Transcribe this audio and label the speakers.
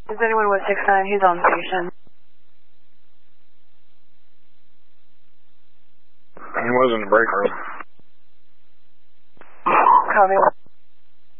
Speaker 1: Is anyone with 69? He's on station.
Speaker 2: He was in the break room.
Speaker 1: Copy.